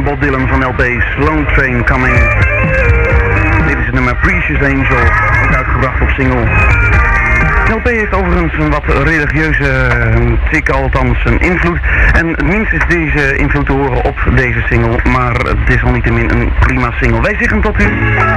Bob Dylan van LP Sloan Train Coming. Dit is het nummer Precious Angel, ook uitgebracht op single. LP heeft overigens een wat religieuze tik, althans een invloed. En het minst is deze invloed te horen op deze single, maar het is al niettemin een prima single. Wij zeggen tot u